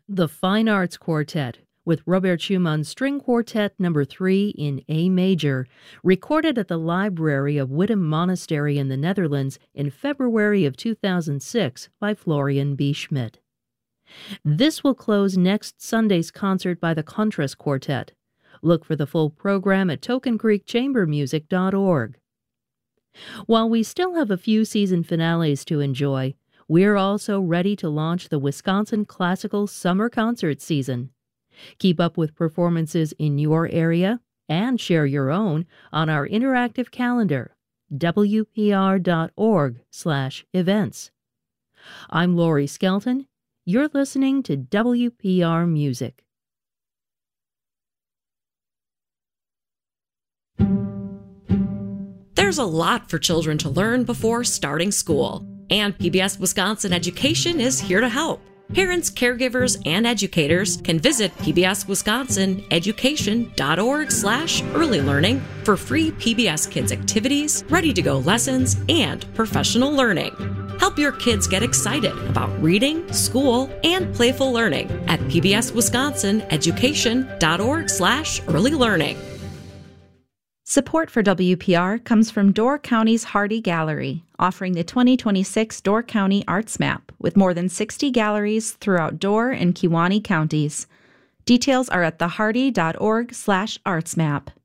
The Fine Arts Quartet with Robert Schumann String Quartet No. 3 in A major, recorded at the Library of Wittem Monastery in the Netherlands in February of 2006 by Florian B. Schmidt. This will close next Sunday's concert by the Contras Quartet. Look for the full program at tokencreekchambermusic.org. While we still have a few season finales to enjoy, we're also ready to launch the Wisconsin Classical Summer Concert Season. Keep up with performances in your area and share your own on our interactive calendar, wpr.org/events. I'm Lori Skelton. You're listening to WPR Music. There's a lot for children to learn before starting school, and PBS Wisconsin Education is here to help. Parents, caregivers, and educators can visit pbswisconsineducation.org/early learning for free PBS Kids activities, ready-to-go lessons, and professional learning. Help your kids get excited about reading, school, and playful learning at pbswisconsineducation.org/early learning. Support for WPR comes from Door County's Hardy Gallery, offering the 2026 Door County Arts Map with more than 60 galleries throughout Door and Kewaunee counties. Details are at thehardy.org/artsmap.